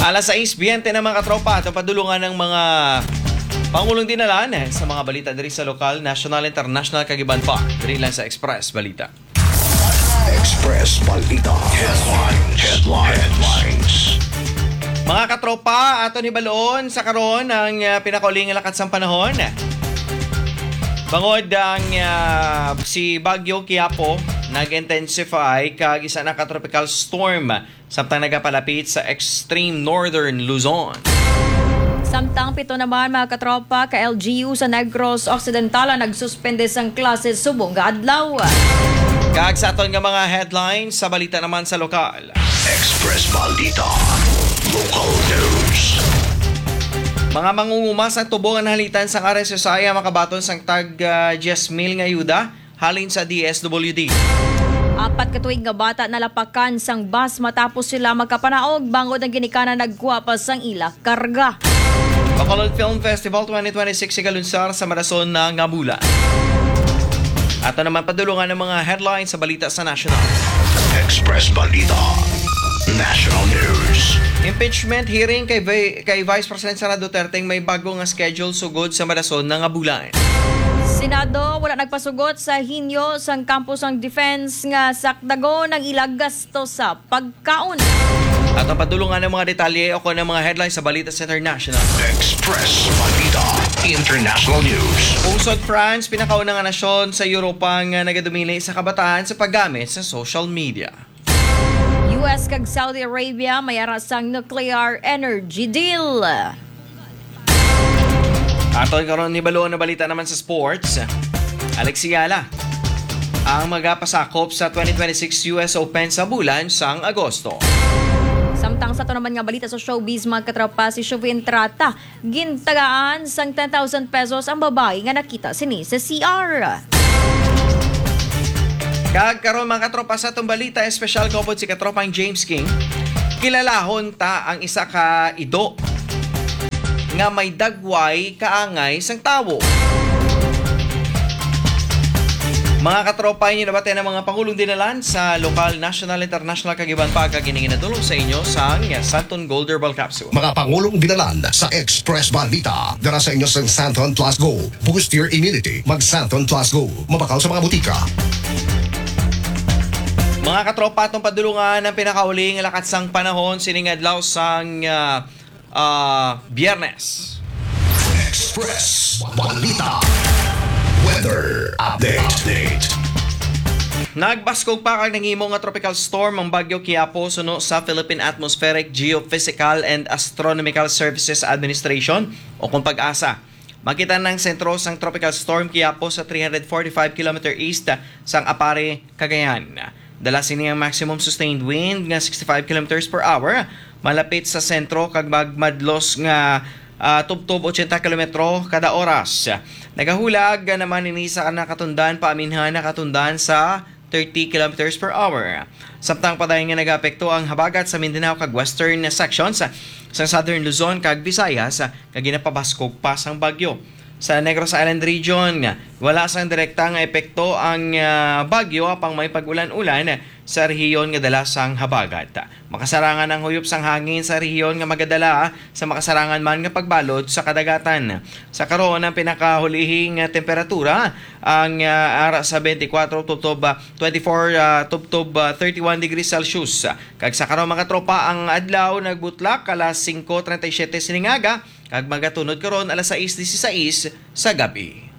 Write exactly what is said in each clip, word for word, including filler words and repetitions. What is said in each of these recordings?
Alas sais biyente ng mga katropa at padulungan ng mga Pangulong dinalaan eh, sa mga balita diri sa lokal, national, international kagiban pa. Diri lang sa Express Balita. Express Balita. Headlines. Headlines. Headlines. Mga katropa, ato ni Baloon sa karon ang uh, pinakauling lakat sang panahon. Bangod ang uh, si Bagyo Quiapo nag-intensify kag isa na ka-tropical storm samtang nagapalapit sa extreme northern Luzon. Samtang pito naman mga katropa ka L G U sa Negros Occidental nagsuspende sang klase subong nga adlaw. Kag sa aton nga mga headlines sa balita naman sa lokal. Express Balita. Local news. Mga mangunguma sa tubong ang halitan sa R S S I makabaton sang tag uh, ten mil nga ayuda halin sa D S W D. Apat katuig nga bata nalapakan sang bus matapos sila magkapanaog bangod ang ginikanan nagkuha pa sang ila karga. Bacolod Film Festival twenty twenty-six igalunsar sa Marason na Ngabula. Ato naman padulungan ng mga headlines sa balita sa national. Express Balita. National News. Impeachment hearing kay, V- kay Vice President Sara Duterte may bago nga schedule sugod sa Marason na Ngabulan. Senado wala nagpasugot sa hinyo sang campus ng defense nga sakdagon ng ilang gasto sa pagkaon. At ang padulungan ng mga detalye o ng mga headlines sa balita sa international. Express Balita. International News. Usod France, pinakaunang nga nasyon sa Europa nga nagadumili sa kabataan sa paggamit sa social media. U S kag Saudi Arabia may arasang nuclear energy deal. Aton karon ni Baloon na balita naman sa sports. Alexiala ang magapasakop sa twenty twenty-six U S Open sa bulan sang Agosto. Samtang sa to naman nga balita sa showbiz mga katropa si Shovin Trata gintagaan sang ten thousand pesos ang babae nga nakita sini sa C R. Kag karon mga katropa sa atong balita espesyal kopod si katropang James King. Kilalahon ta ang isa ka ido nga may dagway kaangay sang tawo. Mga katropa, inyo nabate ng mga Pangulong dinalan sa lokal, national, international kagiban pa kaginingin na tulong sa inyo sa Santon Gold Herbal Capsule. Mga Pangulong dinalan sa Express Balita. Dara sa inyo sa Santon Plus Go. Boost your immunity. Mag Santon Plus Go. Mabakaw sa mga butika. Mga katropa, itong padulungan ng pinakauling lakat sang panahon siningadlaw sang uh, uh, Biyernes. Express Balita. Weather update. update. Nagbaskog pa kag nangimo nga tropical storm ang Bagyo Quiapo suno sa Philippine Atmospheric, Geophysical and Astronomical Services Administration o kung Pag-asa. Makita ng sentro sang tropical storm Quiapo sa three hundred forty-five kilometers east sang Apare, Cagayan. Dala sini ang maximum sustained wind nga sixty-five kilometers per hour malapit sa sentro kag magmadlos nga uh, tubtob eighty kilometro kada oras. Nagahulag naman ini sa nakatundan paaminhan nakatundan sa thirty kilometers per hour. Samtang padayon nga nagapekto ang habagat sa Mindanao kag western sections sa southern Luzon kag Visayas kag ginapabaskog pa sang bagyo. Sa Negros Island region, wala sang direkta nga epekto ang uh, bagyo apang may pag-ulan-ulan sa rehiyon nga dala sang habagat. Makasarangan ang huyop sang hangin sa rehiyon nga magadala sa makasarangan man nga pagbalod sa kadagatan. Sa karon ang pinakahulihing uh, temperatura ang uh, ara sa twenty-four tubtob uh, twenty-four uh, tubtob uh, thirty-one degrees Celsius. Kag sa karon mga tropa ang adlaw nagbutlak alas five thirty-seven siningaga kag magatunod karon alas sais dieciséis sa gabi.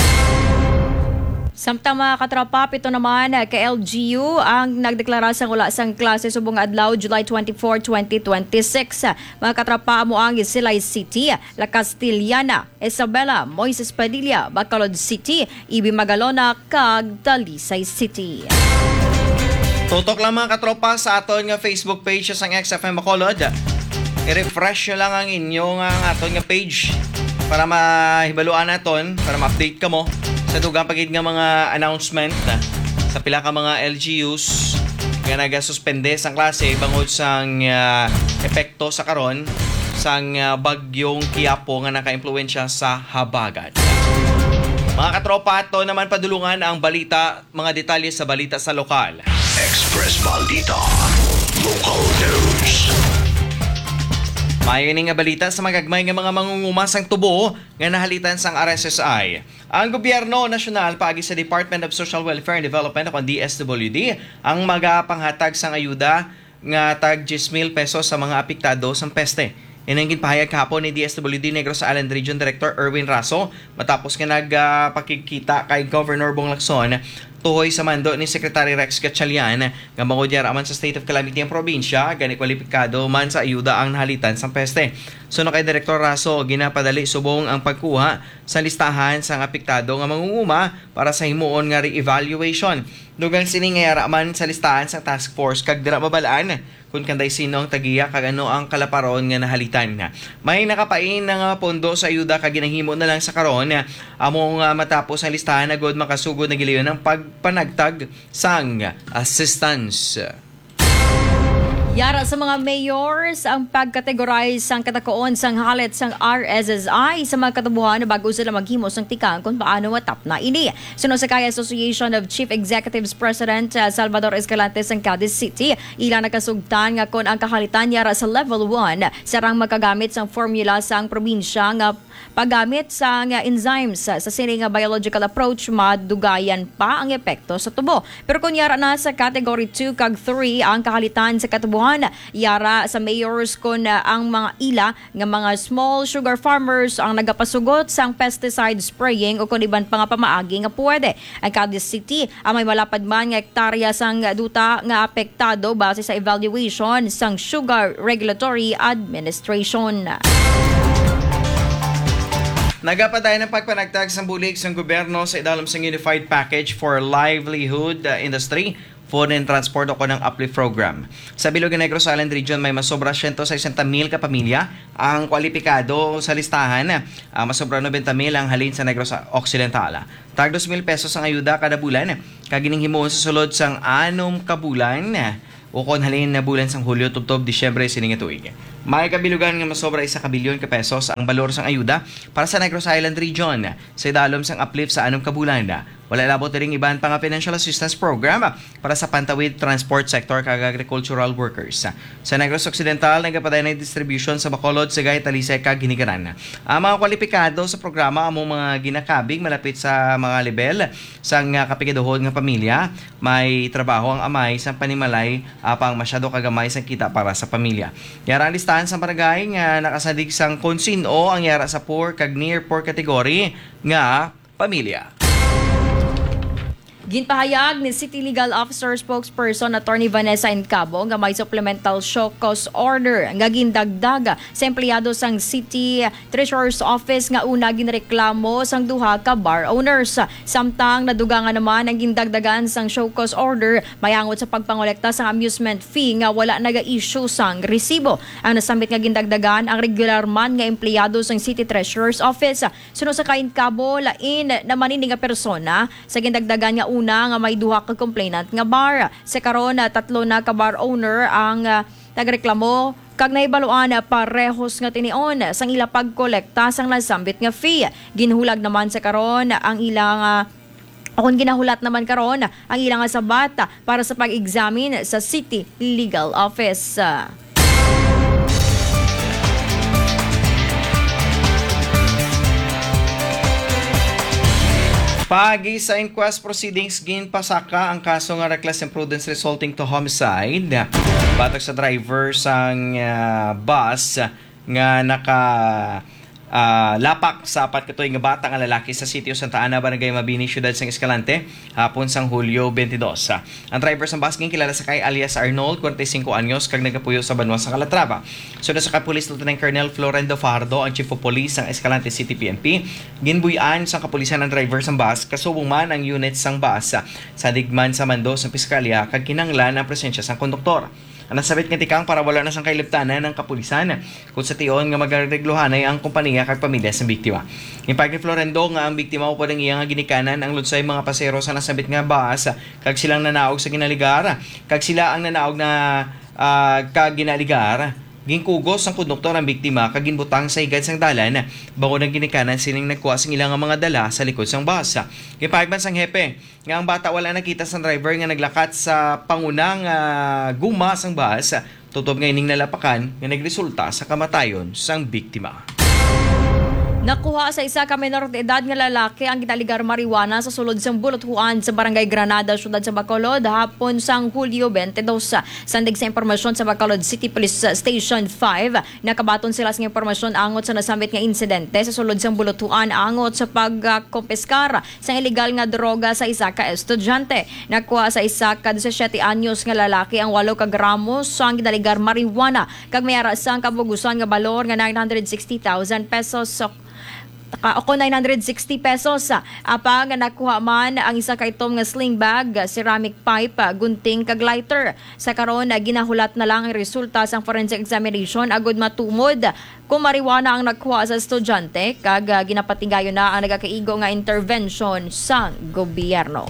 Samtang mga katropa, pito naman ka L G U ang nagdeklara sang wala sang klase subong adlaw July twenty-fourth, twenty twenty-six. Mga katropa mo ang Silay City, La Castillana, Isabela, Moises Padilla, Bacolod City, Ibi Magalona, kag Talisay City. Tutok lang mga katropa sa aton nga Facebook page sang X F M Bacolod. I-refresh nyo lang ang inyong ang aton nga page para mahibaluan naton, para ma-update ka mo sa dugang pagid nga mga announcement na sa pila ka mga L G Us nga nagasuspende sang klase bangod sang uh, epekto sa karon sang uh, bagyong Quiapo nga naka-impluwensya sa habagat. Mga katropa, to naman padulungan ang balita, mga detalye sa balita sa lokal. Express Balita. Local news. Mayon nga balita sa magagmay nga mga mangungumasang tubo nga nahalitan sang R S S I. Ang gobyerno nasyonal paagi sa Department of Social Welfare and Development o D S W D ang magapanghatag sang ayuda nga tag ten mil pesos sa mga apektado sang peste. Yan ang ginpahayag kahapon ni D S W D Negros Island Region Director Erwin Raso matapos nga nagpakikita kay Governor Bong Lacson tuhoy sa mando ni Secretary Rex Gatchalian nga mangudyar aman sa state of calamity ang probinsya gani kwalipikado man sa ayuda ang nahalitan sa peste. Suno kay Director Raso, ginapadali subong ang pagkuha sa listahan sa apektado nga mangunguma para sa himuon nga re-evaluation. Dugang sini nga yara man sa listahan sa task force kag dira mabalaan kung kanday sino ang tagiya kag ano ang kalaparon nga nahalitan na. May nakapain na nga pondo sa ayuda kag ginahimo na lang sa karon among uh, matapos ang listahan agod makasugod na giliyon ng pagpanagtag sang assistance. Yara sa mga mayors ang pagkategorize sang katakoon sang halit sang R S S I sa mga katubuhan na bago sila maghimo sang tikang kung paano matap na ini. Suno sa Kaya Association of Chief Executives President uh, Salvador Escalante sang Cadiz City, ilang nakasugtan nga kon ang kahalitan yara sa level one sarang makagamit sang formula sang probinsya nga paggamit sa nga enzymes sa sini nga biological approach madugayan pa ang epekto sa tubo. Pero kung yara na sa category two kag three ang kahalitan sa katubuhan, yara sa mayors kon uh, ang mga ila nga mga small sugar farmers ang nagapasugot sang pesticide spraying o kung iban pa nga pamaagi nga pwede. Ang Cadiz City ang may malapad man nga hektarya sang duta nga apektado base sa evaluation sang Sugar Regulatory Administration. Nagapaday ng pagpanagtag sa bulig sa gobyerno sa idalom sa Unified Package for Livelihood uh, Industry, Food and Transport o ng Uplift Program. Sa Bilogan Negros Island Region may masobra one hundred sixty mil ka pamilya ang kwalipikado sa listahan. Uh, masobra ninety mil ang halin sa Negros Occidental. Tag two mil pesos ang ayuda kada bulan. Kagining himuon sa sulod sang anom ka bulan o kon halin na bulan sang Hulyo tubtob Disyembre sining tuig. May kabilugan nga masobra isa ka bilyon ka pesos ang balor sang ayuda para sa Negros Island Region sa idalom sang uplift sa anom ka bulan. Wala labot ring iban pa nga financial assistance program para sa pantawid transport sector kag agricultural workers. Sa Negros Occidental nagapaday na distribution sa Bacolod, Sagay, Talisay kag Ginigaran. Ang mga kwalipikado sa programa among mga ginakabig malapit sa mga level sang kapigaduhon nga pamilya may trabaho ang amay sa panimalay apang masyado kagamay sa kita para sa pamilya. Yara ang listahan sa barangay nga nakasadig sang konsino ang yara sa poor kag near poor category nga pamilya. Ginpahayag ni City Legal Officer Spokesperson Attorney Vanessa Incabo nga may supplemental show cause order nga gindagdag sa empleyado sang City Treasurer's Office nga una ginreklamo sang duha ka bar owners. Samtang naduga nga naman ang gindagdagan sang show cause order mayangot sa pagpangolekta sang amusement fee nga wala naga-issue sang resibo. Ang nasambit nga gindagdagan ang regular man nga empleyado sang City Treasurer's Office. Suno sa kay Incabo lain naman ini nga persona sa gindagdagan nga una nga may duha ka complainant nga bar. Sa karon tatlo na ka bar owner ang uh, nagreklamo kag naibaluan na parehos nga tinion sang ila pagkolekta sang nasambit nga fee. Ginhulag naman sa karon ang ilang uh, Akong ginahulat naman karon ang ilang nga sabat para sa pag-examine sa City Legal Office. Pagi sa inquest proceedings, ginpasaka ang kaso nga reckless imprudence resulting to homicide. Batok sa driver sang uh, bus nga naka uh, lapak sa apat katoy nga bata nga lalaki sa sitio Santa Ana, Barangay Mabini, Syudad sang Escalante, hapon sang Hulyo twenty-dos. Ang driver sang bus kilala sa kay alias Arnold, forty-five anyos, kag nagapuyo sa Banwa sa Calatrava. Sunod sa Kapulis Lieutenant Colonel Florendo Fardo, ang Chief of Police sang Escalante City P N P, ginbuyan sang kapulisan ng driver sang bus, kasubong man ang unit sang bus sa digman sa mando sa piskalya kag kinanglan ang presensya sang konduktor. Ang nasabit nga tikang para wala na sang kailiptanan ng kapulisan kung sa tion nga magregluhanay ang kompanya kag pamilya sa biktima. Impag ni Florendo nga ang biktima o pwedeng iya nga ginikanan ang lunsay mga pasero sa nasabit nga bus kag silang nanaog sa ginaligar kag sila ang nanaog na uh, kag ginaligar. Ginkugos ang konduktor ang biktima kag ginbutang sa higad sang dalan bago nang ginikanan sining nagkuha sang ilang mga dala sa likod sang bus. Gipahagman sang hepe nga ang bata wala nakita sang driver nga naglakat sa pangunang uh, guma sang bus tutob nga ining nalapakan nga nagresulta sa kamatayon sang biktima. Nakuha sa isa ka menor de edad nga lalaki ang gitaligar marijuana sa sulod sang buluthuan sa Barangay Granada, syudad sa Bacolod, hapon sang Hulyo twenty-dos. Sandig sa impormasyon sa Bacolod City Police Station five, nakabaton sila sa impormasyon angot sa nasambit nga insidente sa sulod sang buluthuan angot sa pagkompiskar sa illegal nga droga sa isa ka estudyante. Nakuha sa isa ka seventeen anyos nga lalaki ang eight ka gramos sang gitaligar marijuana kag may ara sang kabugusan nga balor nga nine hundred sixty thousand pesos. So, ako nine hundred sixty pesos. Apang nakuha man ang isa ka itom nga sling bag, ceramic pipe, gunting kag lighter. Sa karon ginahulat na lang ang resulta sang forensic examination agud matumod kung marijuana ang nakuha sa estudyante kag ginapatinggayon na ang nagakaigo nga intervention sa gobyerno.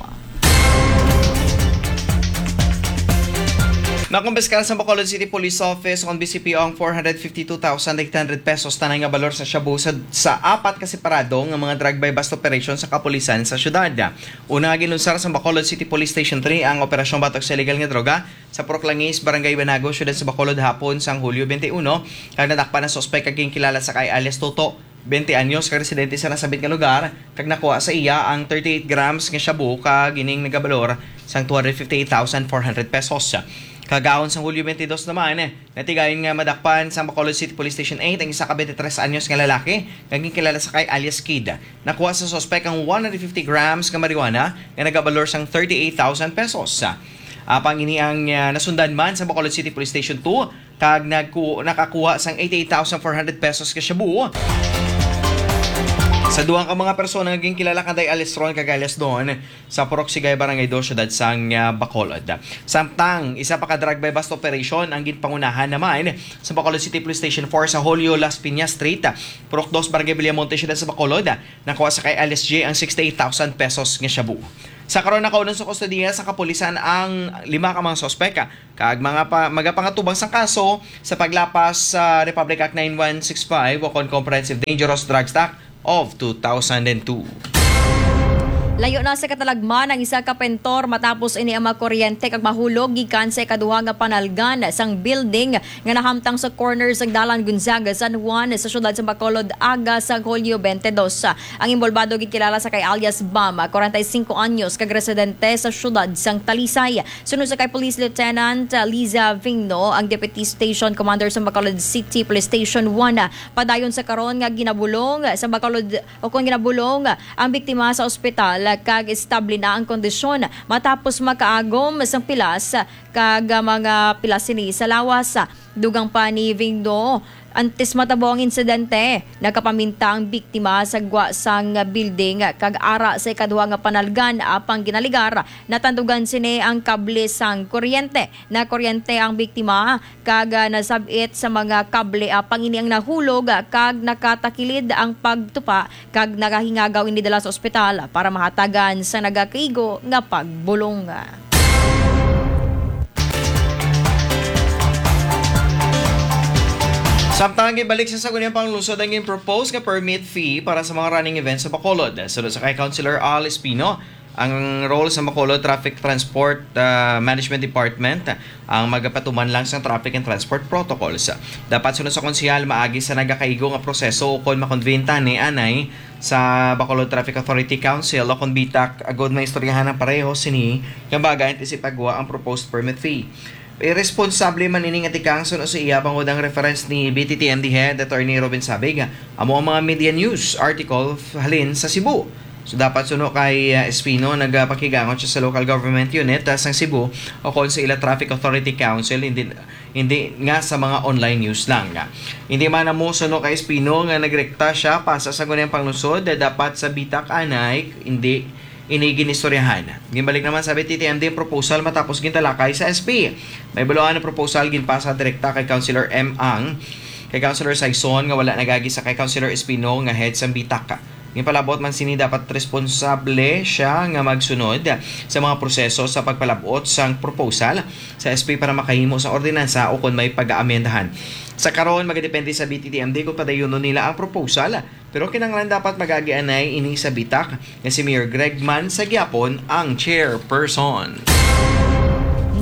Nakumpiskar sa Bacolod City Police Office on B C P O ang four hundred fifty-two thousand eight hundred pesos tanay nga balor sa shabu sa, sa apat ka separado nga mga drug by bust operation sa kapulisan sa syudad. Una nga ginunsar sa Bacolod City Police Station three ang operasyon batok sa illegal nga droga sa Proclangis, Barangay Banago, syudad sa Bacolod hapon sang Hulyo twenty-one. Kag natakpan na suspect kag kilala sa kay alias Toto, twenty anyos, ka residente sa nasabit nga lugar, kag nakuha sa iya ang thirty-eight grams nga shabu kag gining nagabalor sang two hundred fifty-eight thousand four hundred pesos. Kagaon sa Hulyo twenty-two naman, eh, natigayon nga madakpan sa Bacolod City Police Station eight ang isa ka twenty-three anyos nga lalaki, kaging kilala sa kay alias Kid. Nakuha sa suspect ang one hundred fifty grams nga marijuana nga nagabalor sang thirty-eight thousand pesos. Apang ini ang uh, nasundan man sa Bacolod City Police Station two, kag nagku nakakuha sang eighty-eight thousand four hundred pesos ka shabu. Sa duwang ka mga persona naging kilala kanday alias Ron kag alias Don sa Poroksigay Barangay two syudad sang uh, Bacolod. Samtang isa pa ka drug by bust operation ang ginpangunahan naman sa Bacolod City Police Station four sa Julio Las Piñas Street, Purok two Barangay Villamonte syudad sa Bacolod. Nakuha sa kay alias J ang sixty-eight thousand pesos nga shabu. Sa karon nakaunon sa kustodiya sa kapulisan ang lima ka mga sospek kag mga pa, magapangatubang sang kaso sa paglapas sa Republic Act nine one six five o Comprehensive Dangerous Drugs Act of two thousand two. Layo na sa katalagman ang isa ka pentor matapos ini ang makuryente kag mahulog gikan sa ikaduha nga panalgan sang building nga nahamtang sa corner sang Dalan Gonzaga, San Juan sa syudad sa Bacolod aga sa Hulyo twenty-two. Ang imbolbado gikilala sa kay alias Bam, forty-five anyos kag residente sa syudad sang Talisay. Sunod sa kay Police Lieutenant Liza Vigno, ang Deputy Station Commander sa Bacolod City Police Station one. Padayon sa karon nga ginabulong sa Bacolod o kung ginabulong ang biktima sa ospital kag estable na ang kondisyon matapos makaagom sang pilas kag mga pilas sini sa lawas. Dugang pa ni Vigno, antes matabo ang insidente, nakapaminta ang biktima sa gwa sang building kag ara sa ikaduha nga panalgan apang ginaligar natandugan sini ang kable sang kuryente. Na kuryente ang biktima kag nasabit sa mga kable apang ini ang nahulog kag nakatakilid ang pagtupa kag nakahingagaw ini dala sa ospital para mahatagan sa nagakaigo nga pagbulong. Samtang gibalik sa sagunyang panglusod ang propose nga permit fee para sa mga running events sa Bacolod. Sunod sa kay Councilor Al Espino, ang role sa Bacolod Traffic Transport uh, Management Department ang magapatuman lang sa traffic and transport protocols. Dapat sunod sa konsehal maagi sa nagakaigo nga proseso kung makonvinta ni anay sa Bacolod Traffic Authority Council o kung bitak agod na istoryahan ng pareho sini nga bagay isipagwa ang proposed permit fee. Irresponsable man ining atikang sunod sa iya pangod ang reference ni B T T M D Head Attorney Robin Sabig amo ang mga media news article halin sa Cebu. So dapat suno kay uh, Espino nagpakigangon siya sa local government unit uh, sang Cebu o kon sa ila Traffic Authority Council hindi hindi nga sa mga online news lang. Uh. Hindi man mo suno kay Espino nga nagrekta siya pasa sa gunyang panglusod uh, dapat sa bitak anay hindi inigin istoryahan. Gimbalik naman sa B T T M D proposal matapos gintalakay sa S P. May baluan na proposal ginpasa direkta kay Councilor M. Ang, kay Councilor Saison nga wala nagagi sa kay Councilor Espino nga head sa bitak. Gipalabot man sini dapat responsable siya nga magsunod sa mga proseso sa pagpalabot sang proposal sa S P para makahimo sa ordinansa o kung may pag-aamendahan. Sa karon magadepende sa B T T M D kung padayonon nila ang proposal, pero kinanglan dapat magagianay ini sa bitak nga si Mayor Greg Man sa gyapon ang chairperson.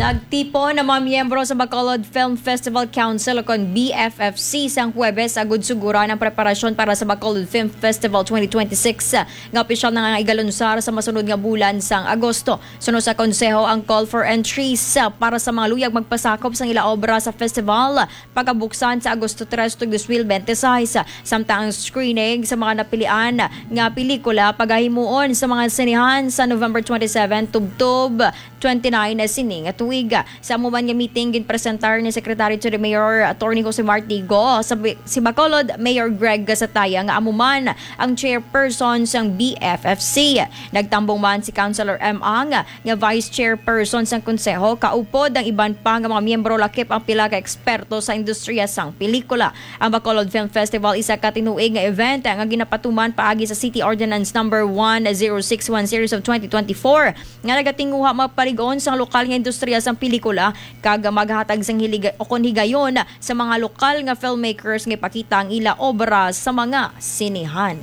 Nagtipo ng mga miyembro sa Bacolod Film Festival Council o kon B F F C sang Huwebes agud sugura ng preparasyon para sa Bacolod Film Festival twenty twenty-six nga opisyal na nga igalunsar sa masunod nga bulan sang Agosto. Sunod sa konseho ang call for entries uh, para sa mga luyag magpasakop sang ila obra sa festival pagkabuksan sa Agosto tres ug two thousand twenty-six. Samtang ang screening sa mga napilian nga pelikula pagahimuon sa mga sinihan sa November twenty-seven tubtob twenty-nine na sining at tuig. Sa amuman nga meeting ginpresentar ni Secretary to the Mayor Attorney Jose Martigo sa si Bacolod Mayor Greg Gasataya nga amuman ang chairperson sang B F F C. Nagtambong man si Councilor M. Ang nga vice chairperson sang konseho kaupod ang iban pa nga mga miyembro lakip ang pila ka eksperto sa industriya sang pelikula. Ang Bacolod Film Festival isa ka tinuig nga event nga ginapatuman paagi sa City Ordinance number one oh six one series of twenty twenty-four nga nagatinguha mapaligon sang lokal nga industriya sang pelikula kag maghatag sang hilig o kon higayon sa mga lokal nga filmmakers nga ipakita ang ila obra sa mga sinihan.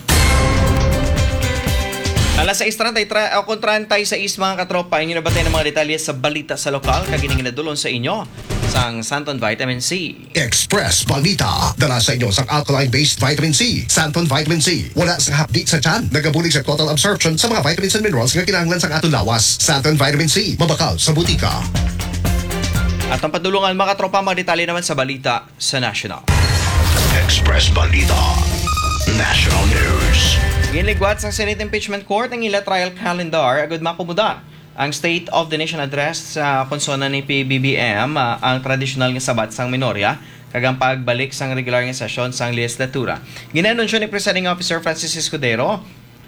Alas sais treinta-tres o treinta-seis mga katropa, inyo nabatay ng mga detalye sa balita sa lokal kagining nadulon sa inyo sang Santon Vitamin C. Express Balita. Dala sa inyo sang alkaline-based vitamin C. Santon Vitamin C. Wala sa hapdi sa tiyan. Nagabulig sa total absorption sa mga vitamins and minerals nga kinahanglan sa atong lawas. Santon Vitamin C. Mabakal sa butika. At ang padulungan mga katropa, mga detalye naman sa balita sa National. Express Balita. National News. Ginligwat sa Senate Impeachment Court ang ila trial calendar agad makumuda. Ang State of the Nation Address sa konsona ni P B B M uh, ang tradisyonal nga sabat sang minorya kagang pagbalik sang regular nga sesyon sang legislatura. Ginanunsyo ni Presiding Officer Francis Escudero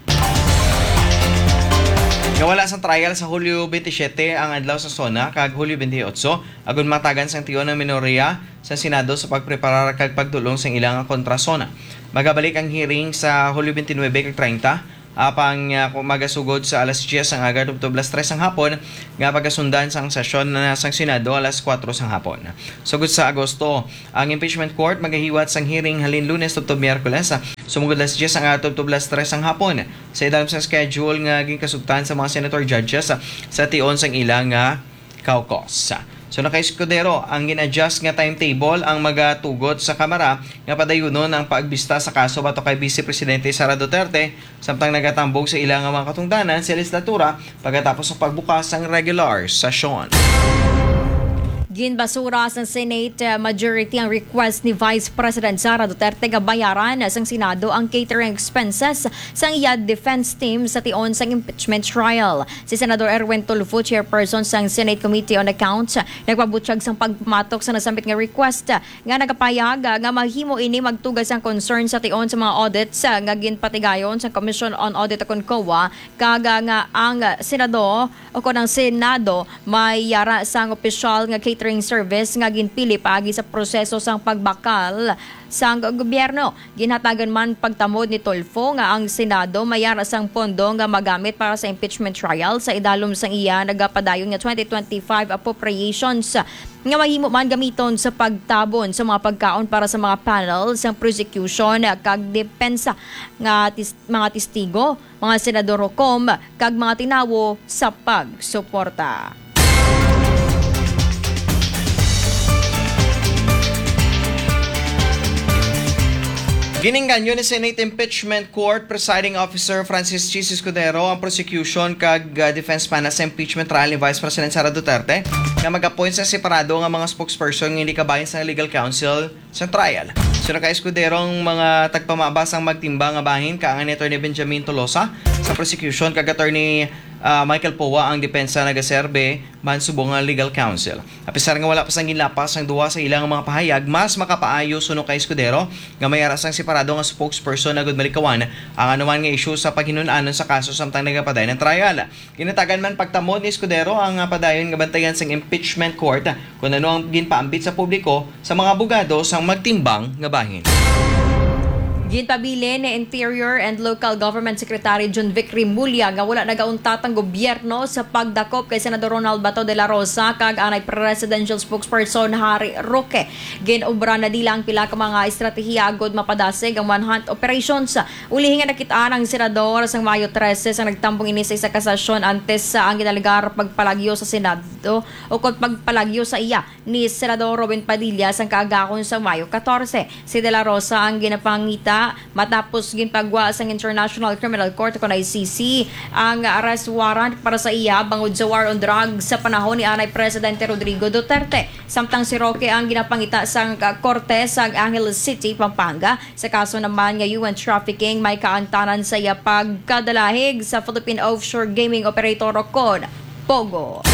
nga wala sang trial sa Hulyo twenty-seven ang adlaw sa SONA kag Hulyo twenty-eight agon matagan sang tiyon ng minorya sa Senado sa pagpreparar kag pagdulong sang ilang kontra SONA. Magabalik ang hearing sa Hulyo twenty-nine kag thirty apang uh, magasugod sa alas diyes ang agad ug alas tres ang hapon nga pagasundan sang sesyon na sang Senado alas kwatro sang hapon. Sugod sa Agosto, ang impeachment court magahiwat sang hearing halin Lunes ug Miyerkules. Sumugod alas diyes ang agad ug alas tres ang hapon. Sa idalam sa schedule nga ginkasugtan sa mga senator judges sa tion sang ilang nga caucus. So na kay Escudero, ang gin-adjust nga timetable ang magatugot sa Kamara nga padayunon ang paagbista sa kaso bato kay Vice Presidente Sara Duterte samtang nagatambog sa ilang mga katungdanan sa legislatura pagkatapos ng pagbukas ng regular session. Ginbasura sa Senate uh, majority ang request ni Vice President Sara Duterte nga bayaran sang Senado ang catering expenses sang iya defense team sa tion sang impeachment trial. Si Senador Erwin Tulfo, chairperson sang Senate Committee on Accounts, nagpabutyag sang pagmatok sa nasambit nga request nga nagapayag nga mahimo ini magtugas ang concern sa tion sa mga audits nga ginpatigayon sa Commission on Audit o C O A kaga nga ang Senado o kon ang Senado may yara sang opisyal nga catering service nga ginpili paagi sa proseso sang pagbakal sang gobyerno. Ginhatagan man pagtamod ni Tulfo nga ang Senado mayara sang pondo nga magamit para sa impeachment trial sa idalom sang iya nagapadayon nga twenty twenty-five appropriations nga mahimo man gamiton sa pagtabon sa mga pagkaon para sa mga panel sang prosecution kag depensa nga tis, mga testigo, mga senador hukom kag mga tinawo sa pagsuporta. Giningganyo ni Senate Impeachment Court Presiding Officer Francis Chis Escudero ang prosecution kag uh, defense panel sa impeachment trial ni Vice President Sara Duterte nga mag-appoint sa separado nga mga spokesperson nga hindi kabayan sa legal counsel sa trial. Sino ka Escudero ang mga tagpamabas ang magtimba nga bahin kaangan ni Attorney Benjamin Tolosa sa prosecution kag Attorney uh, Michael Powa ang depensa nagaserbe man subong nga legal counsel. Apisar nga wala pa sang ginlapas ang duwa sa ilang mga pahayag, mas makapaayo suno kay Escudero nga may aras ang separado nga spokesperson na gud malikawan ang anuman nga issue sa paghinunanon sa kaso samtang nagapaday ng trial. Ginatagan man pagtamod ni Escudero ang uh, padayon nga bantayan sang impeachment court uh, kung ano ang ginpaambit sa publiko sa mga abogado sang magtimbang nga bahin. Ginpabilin ni Interior and Local Government Secretary John Vic Rimulya nga wala nagauntatang gobyerno sa pagdakop kay Senador Ronald Bato de la Rosa kag anay Presidential Spokesperson Harry Roque. Ginobra na dila ang pila ka mga estratehiya agod mapadasig ang manhunt operations. Ulihin nga nakitaan ang senador sa Mayo thirteen sa nagtambong ini sa isa kasasyon antes sa ang ginaligar pagpalagyo sa Senado o kung pagpalagyo sa iya ni Senador Robin Padilla sa kaagakon sa Mayo fourteen. Si de la Rosa ang ginapangita matapos ginpagwa sa International Criminal Court o I C C ang arrest warrant para sa iya bangod sa war on drugs sa panahon ni anay Presidente Rodrigo Duterte. Samtang si Roque ang ginapangita sa korte sa Angeles City, Pampanga. Sa kaso naman nga human trafficking, may kaantanan sa iya pagkadalahig sa Philippine Offshore Gaming Operator o C O N, Pogo.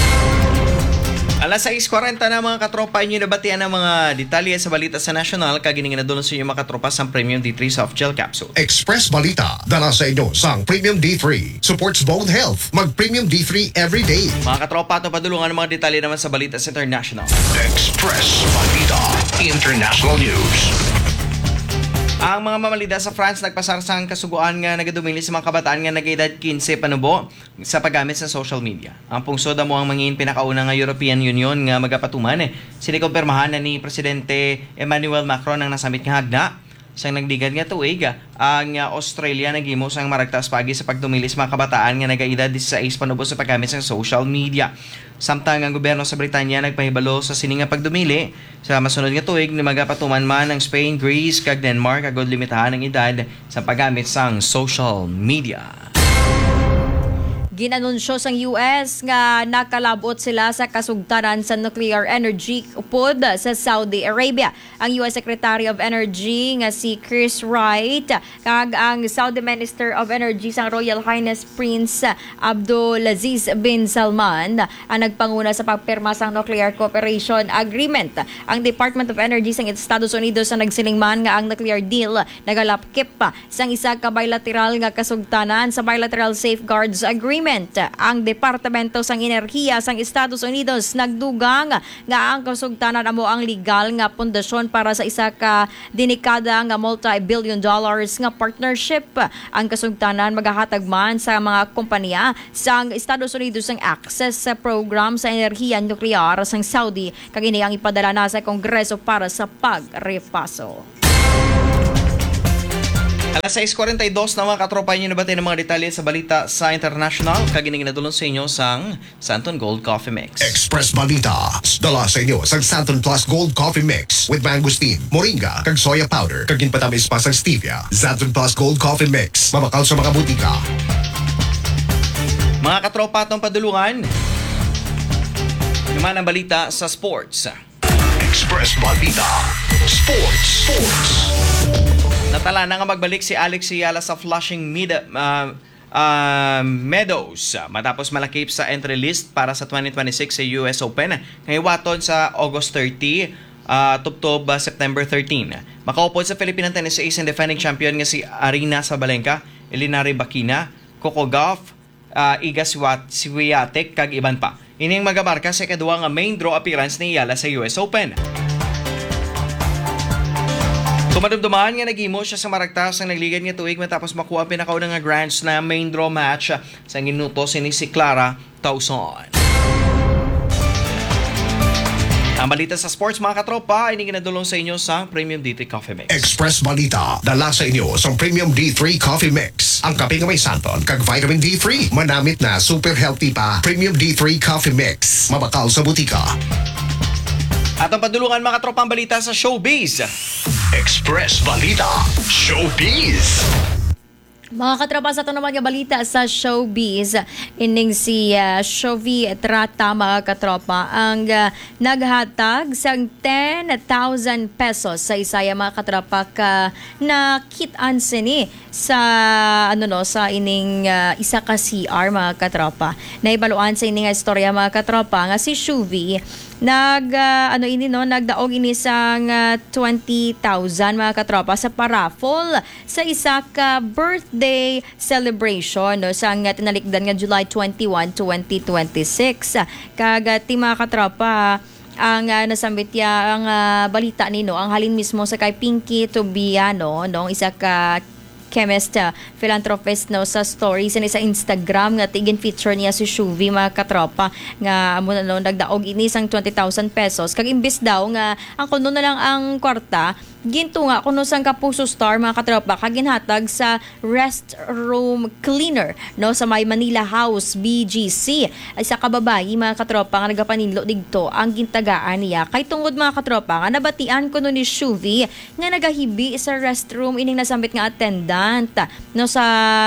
Alas sais forty na mga katropa, inyo nabatian ng mga detalye sa balita sa National. Kagining na doon sa inyo mga katropa sa Premium D three Soft Gel Capsule. Express Balita, dala sa inyo sang Premium D three. Supports bone health. Mag-Premium D three every day. Mga katropa, ito padulungan ng mga detalye naman sa balita sa International. Express Balita, International News. Ang mga mamalida sa France nagpasarsang kasuguan nga nagadumili sa mga kabataan nga nag-edad fifteen panubo sa paggamit sa social media. Ang pungsod mo ang mangin pinakauna nga European Union nga magapatuman eh. Sinikumpirmahan na ni Presidente Emmanuel Macron ang nasamit nga hagda. Siyang nagdigad nga tuig, ang Australia naghimo sang maragtas pagi sa pagdumili sa mga kabataan nga nag-edad sixteen panubo sa paggamit sa social media. Samtang ang gobyerno sa Britanya nagpahibalo sa sining nga pagdumili sa masunod nga tuig ni magapatuman man ang Spain, Greece kag Denmark agod limitahan ang edad sa paggamit sang social media. Ginanunsyo sang U S nga nakalabot sila sa kasugtanan sa nuclear energy upod sa Saudi Arabia. Ang U S Secretary of Energy nga si Chris Wright kag ang Saudi Minister of Energy sang Royal Highness Prince Abdulaziz bin Salman ang nagpanguna sa pagpirma sang Nuclear Cooperation Agreement. Ang Department of Energy sang Estados Unidos ang nagsilingman nga ang nuclear deal nagalapkip pa sang isa ka bilateral nga kasugtanan sa Bilateral Safeguards Agreement. Ang Departamento sang Enerhiya sang Estados Unidos nagdugang nga ang kasugtanan amo ang legal nga pundasyon para sa isa ka denikada nga multi-billion dollars nga partnership. Ang kasugtanan magahatag man sa mga kompanya sang Estados Unidos ang access sa program sa enerhiya nuklear sang Saudi kag ini ang ipadala na sa Kongreso para sa pagrepaso. Alas sais forty-two na mga katropa, inyo nabati ng mga detalye sa balita sa International. Kagining na dulon sa inyo sang Santon Gold Coffee Mix. Express Balita, dala sa inyo sang Santon Plus Gold Coffee Mix with mangosteen, moringa, kag soya powder, kag ginpatamis pa sang stevia. Santon Plus Gold Coffee Mix, mabakal sa mga butika. Mga katropa, itong padulungan naman ang balita sa sports. Express Balita, Sports, Sports. Natala na nga magbalik si Alex Ayala sa Flushing Mid- uh, uh, Meadows matapos malakip sa entry list para sa twenty twenty-six sa U S Open. Ngayon sa August thirty, uh, tubtob uh, September thirteen. Makaupod sa Philippine Tennis Ace and defending champion nga si Arina Sabalenka, Elinari Bakina, Coco Gauff, uh, Iga Swiatek kag iban pa. Ining magamarka sa kadua nga main draw appearance ni Ayala sa U S Open. Kumadumduman nga nagimo siya sa maragtas ang nagligad nga tuig matapos makuha ang pinakauna nga Grand Slam main draw match sa ginuto sini si Clara Tauson. Ang balita sa sports mga katropa ay ginadulong sa inyo sa Premium D three Coffee Mix. Express Balita, dala sa inyo sa Premium D three Coffee Mix. Ang kape nga may santon kag vitamin D three. Manamit na super healthy pa. Premium D three Coffee Mix. Mabakal sa butika. At ang padulungan mga tropang balita sa showbiz. Express Balita, Showbiz. Mga katropa, sa ito naman nga balita sa showbiz, ining si uh, Shovi Trata, mga katropa, ang uh, naghatag sang ten thousand pesos sa isaya, mga katropa, ka nakitaan sini sa ano no sa ining uh, isa ka C R, mga katropa. Naibaluan sa ining istorya, mga katropa, nga si Shovi nag uh, ano ini no nagdaog ini sang uh, twenty thousand, mga katropa, sa paraffle sa isa ka birthday celebration no sang uh, tinalikdan nga July twenty-first, twenty twenty-six. Kag uh, ti mga katropa, ang uh, nasambit ya ang uh, balita nino ang halin mismo sa kay Pinky Tobiano no isa ka chemist, uh, philanthropist no sa stories ni sa Instagram nga tigin feature niya si Shuvi mga katropa nga amo na no, nagdaog ini sang twenty thousand pesos kag imbis daw nga ang kuno na lang ang kwarta ginto nga kuno sang Kapuso Star mga katropa kag ginhatag sa restroom cleaner no sa may Manila House B G C ay sa kababayi mga katropa nga nagapaninlo digto ang gintagaan niya kay tungod mga katropa nga nabatian kuno ni Shuvi nga nagahibi sa restroom ining nasambit nga attendant no sa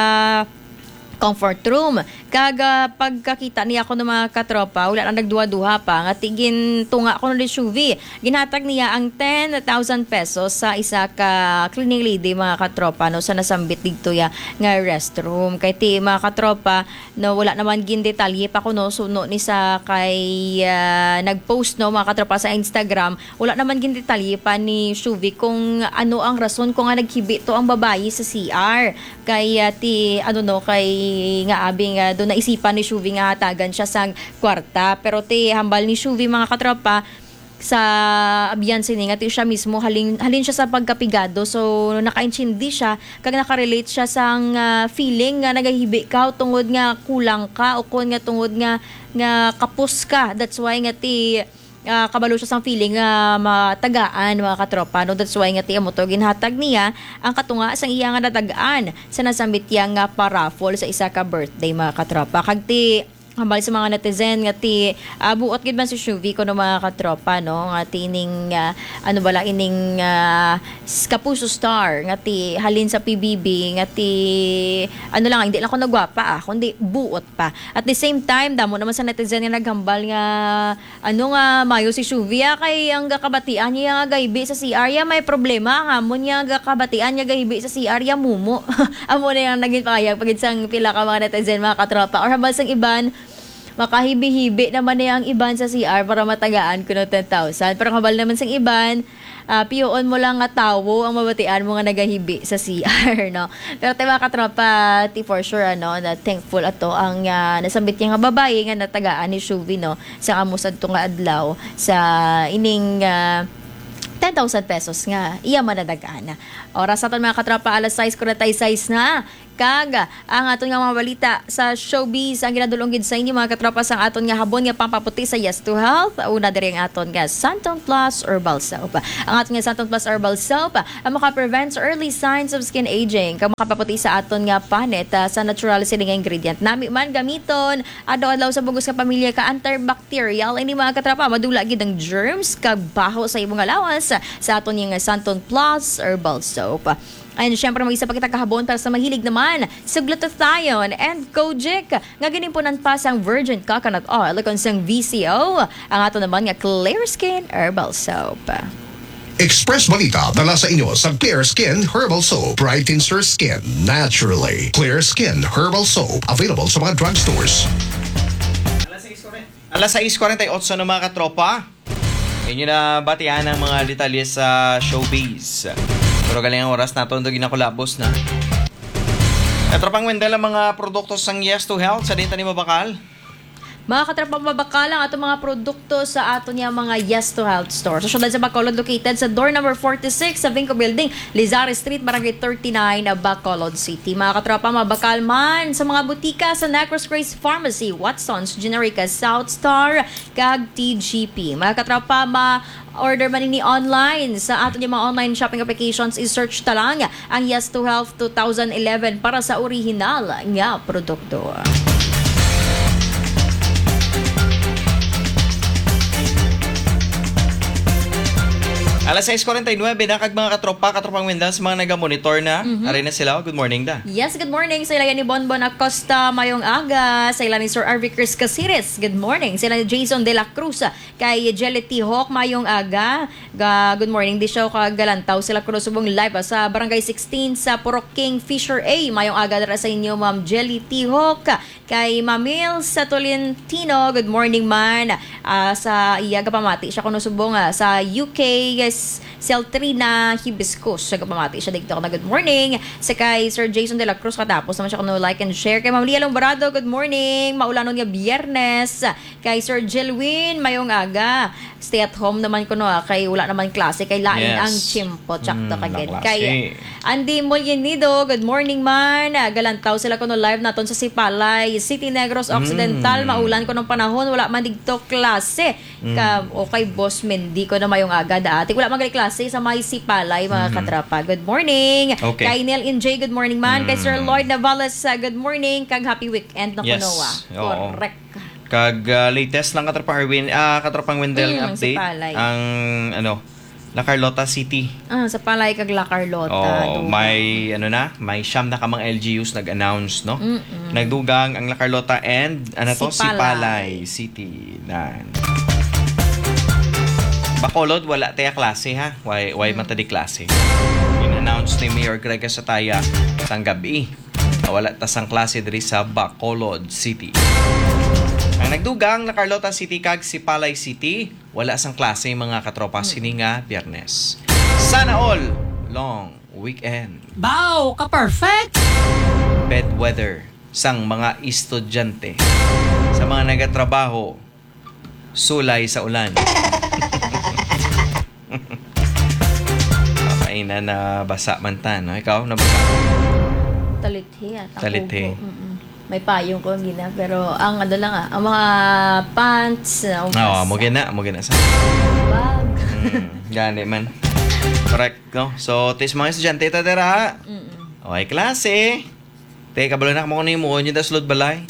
comfort room. Kaga pagkakita niya ako ng mga katropa, wala na nagduha-duha pa, nga tigin tunga ko ni Shuvi. Ginhatag niya ang ten thousand pesos sa isa ka cleaning lady mga katropa no sa nasambit dito ya nga restroom. Kay ti mga katropa no wala naman gin detalye pa kuno suno ni sa kay uh, nagpost no mga katropa sa Instagram. Wala naman gin detalye pa ni Shuvi kung ano ang rason kung nga naghibi to ang babayi sa C R. Kay uh, ti ano no kay nga abing uh, doon naisipan ni Shuvi nga hatagan siya sang kwarta pero ti hambal ni Shuvi mga katropa sa abiyan sini nga ti siya mismo halin halin siya sa pagkapigado so nakaintindi siya kag nakarelate siya sang uh, feeling nga nagahibi ka tungod nga kulang ka o kun nga tungod nga nga kapos ka that's why nga ti Uh, kabalo siya sang feeling nga uh, matagaan mga katropa no that's why nga ti amo to ginhatag niya ang katunga sang iya nga natagaan sa nasambit yang nga paraffol sa isa ka birthday mga katropa kag ti hambal sa mga netizen nga ti uh, buot gid man si Shuvi kuno mga katropa no nga ti ining uh, ano bala ining uh, Kapuso Star nga ti halin sa P B B nga ti ano lang hindi lang ko nagwapa ah kundi buot pa at the same time damo naman sa netizen nga naghambal nga ano nga mayo si Shuvi ah, kay ang gakabatian niya nga gaybi sa C R ya may problema hamon niya gakabatian niya gaybi sa C R ya mumo amo na yang naging payag pagid sang pila ka mga netizen mga katropa or hambal sang iban makahibi-hibi naman niya ang iban sa C R para matagaan ko ng ten thousand. Pero kabal naman sa iban, uh, piyoon mo lang nga tawo ang mabatian mo nga nagahibi sa C R, no? Pero tayo mga katropa, ti for sure, ano, na thankful ato ang uh, nasambit niya nga babae nga natagaan ni Shuvi, no? Sa kamusad to nga adlaw sa ining uh, ten thousand pesos nga. Iya manadagaan na. Oras sa aton mga katropa, alas sais ko na tayo sais na. Kaga, ang aton nga mga balita sa showbiz ang ginadulong gid sa inyo mga katropa sa aton nga habon nga pampaputi sa Yes to Health. Una diri ang aton nga Santon Plus Herbal Soap. Ang aton nga Santon Plus Herbal Soap ang maka-prevent early signs of skin aging. Kag makapaputi sa aton nga panet uh, sa natural sila nga ingredient. Nami man gamiton adlaw-adlaw sa bugos ka pamilya ka antibacterial ini mga katropa madula gid ang germs kag baho sa imong lawas sa aton nga Santon Plus Herbal Soap. And syempre mag-isa pa kita kahabon para sa mahilig naman sa glutathione and Kojic nga ginimpunan pa sang virgin coconut oil kung sang V C O ang ato naman nga Clear Skin Herbal Soap. Express Balita dala sa inyo sa Clear Skin Herbal Soap. Brightens your skin naturally. Clear Skin Herbal Soap. Available sa mga drugstores. alas sais forty-eight ng mga katropa. Inyo na batian ang mga detalye sa showbiz. Pero galing ang oras nato ndog ginakulabos na. Katropang Wendel ang mga produkto sang Yes to Health sa dinta ni Mabakal. Mga katrapang mabakal ang atong mga produkto sa ato niya mga Yes to Health store. So, syudad sa Bacolod located sa door number forty-six sa Vinco Building, Lizares Street, Barangay thirty-nine, Bacolod City. Mga katrapang mabakal man sa mga butika sa Necros Grace Pharmacy, Watson's, Generica, South Star, kag T G P. Mga katrapa, ma order man ini online sa ato niya mga online shopping applications, i-search ta lang ang Yes to Health twenty eleven para sa original nga produkto. alas sais forty-nine na kag mga katropa, katropang Wendel sa mga naga-monitor na. Mm-hmm. Aray na sila. Good morning da. Yes, good morning. Sa ila ni Bonbon Acosta mayong aga. Sa ila ni Sir Arvie Chris Casiris. Good morning. Sa ila ni Jason De La Cruz. Kay Jelly T. Hawk mayong aga. Ga, good morning. Di siya kag Galantaw sila Cruz subong live sa Barangay sixteen sa Purok King Fisher A. Mayong aga dara sa inyo Ma'am Jelly T. Hawk. Kay Mamil sa Tolentino. Good morning man. Uh, sa iyaga pamati siya kuno subong uh, sa U K. Yes, Celtrina Hibiscus. Siya pamati siya dito na good morning. Sa kay Sir Jason De La Cruz katapos naman siya kuno like and share. Kay Ma'am Lia Lombarado, good morning. Maulanon nga biyernes. Kay Sir Jilwin, mayong aga. Stay at home naman kuno ah. Kay wala naman klase. Kay lain Yes. ang chimpo. Tsakta Mm, kagad. walang Kay klase. Andy Molyenido, good morning man. Ah, Galantaw sila kuno live naton sa Sipalay, City Negros Occidental. Maulan ko ng panahon, wala man digto klase. Ka, okay, boss Mendy ko na mayong aga dati. Wala man gali klase sa may Sipalay, mga katrapa. Good morning. Okay. Kay Neil N J, good morning man. Kay Sir Lloyd Navales, ah, good morning. Kag happy weekend na Yes. kuno ah. Oo. Correct. Kag uh, latest lang katropa Arwin, ah katropang Wendell Mm, update si Palay. ang ano, La Carlota City. Ah, sa Palay kag La Carlota. Oh, may ano na, may siyam na kamang L G Us nag-announce, no? Nagdugang ang La Carlota and ano to, Sipalay. Sipalay City na. Bacolod wala taya klase ha. Why why man tadi klase. In-announce ni Mayor Greg Sataya sang gabi. na Wala ta sang klase diri sa Bacolod City. Ang nagdugang na Carlota City kag Sipalay City, wala sang klase mga katropa sini nga Biyernes. Sana all long weekend. Bow, ka-perfect! Bad weather sang mga estudyante. Sa mga nagatrabaho, sulay sa ulan. Kaina na basa man ta, no? Ikaw nabasa? Talithi ah. Takugo. Talithi. Mm-mm. May payong ko gina pero ang ano lang ah, ang mga pants, ang Oo, mo gina, mo gina sa. bag. Mm, gani man. Correct, no? So, tis mga estudyante ta dira. Mm-mm. Okay, klase. Te, kabalo na mo ko ni mo, nyo da sulod balay.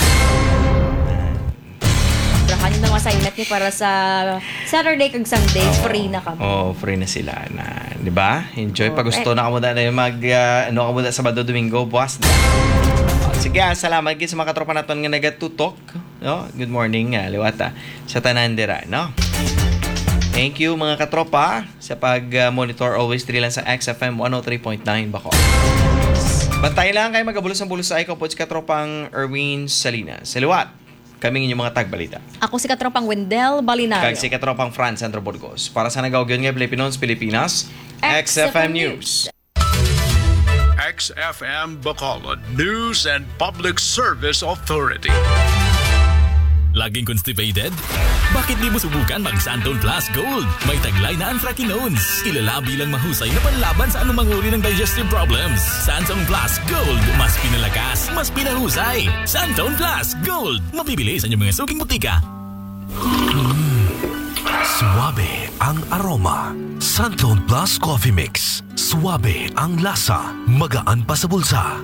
Brakan yung mga assignment niyo para sa Saturday kag Sunday, free na kamo. Oh, free na sila na, 'di ba? Enjoy pag Correct. gusto na kamo na yung mag uh, ano kamo na Sabado Domingo, buwas na. Oh, sige, ah, salamat gid sa mga katropa naton nga nagatutok, no? Good morning, uh, liwata sa tanan dira, no? Thank you mga katropa sa pag-monitor always diri lang sa X F M one oh three point nine Baco. Bantay lang kayo magabulos ang bulos sa ikaw po si katropang Erwin Salinas. Sa liwat, kaming inyong mga tagbalita. Ako si katropang Wendell Balinario. Kag si katropang Franz Sandro Burgos. Para sa nagawagyon nga Filipinos, Pilipinas, X F M News. X F M Bacolod News and Public Service Authority. Laging constipated? Bakit di mo subukan mag Santon Plus Gold? May taglay na anthracinones. Kilala bilang mahusay na panlaban sa anumang uri ng digestive problems. Santon Plus Gold. Mas pinalakas, mas pinahusay. Santon Plus Gold. Mabibili sa inyong mga suking butika. Suwabe ang aroma. Santon Plus Coffee Mix. Suwabe ang lasa. Magaan pa sa bulsa.